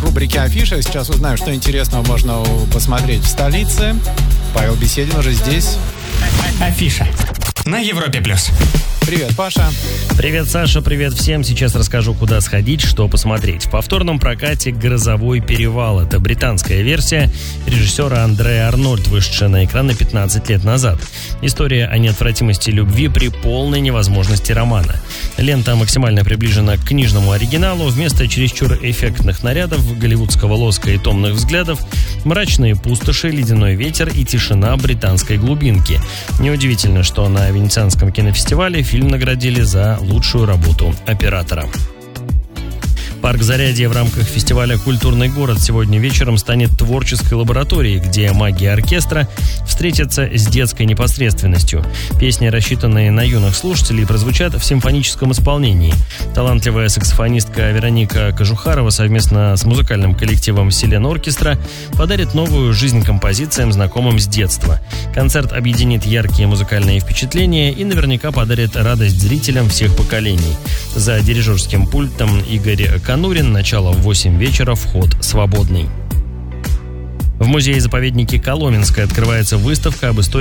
рубрике «Афиша». Сейчас узнаем, что интересного можно посмотреть в столице. Павел Беседин уже здесь. Афиша на Европе+. Привет, Паша. Привет, Саша, привет всем. Сейчас расскажу, куда сходить, что посмотреть. В повторном прокате «Грозовой перевал». Это британская версия режиссера Андреа Арнольд, вышедшая на экраны 15 лет назад. История о неотвратимости любви при полной невозможности романа. Лента максимально приближена к книжному оригиналу. Вместо чересчур эффектных нарядов, голливудского лоска и томных взглядов, мрачные пустоши, ледяной ветер и тишина британской глубинки. Неудивительно, что на Венецианском кинофестивале фильм наградили за лучшую работу оператора. Парк Зарядье в рамках фестиваля «Культурный город» сегодня вечером станет творческой лабораторией, где маги оркестра встретятся с детской непосредственностью. Песни, рассчитанные на юных слушателей, прозвучат в симфоническом исполнении. Талантливая саксофонистка Вероника Кожухарова совместно с музыкальным коллективом «Селен Оркестра» подарит новую жизнь композициям, знакомым с детства. Концерт объединит яркие музыкальные впечатления и наверняка подарит радость зрителям всех поколений. За дирижерским пультом Игорь Конурин. Начало в 8 вечера. Вход свободный. В музее-заповеднике Коломенское открывается выставка об истории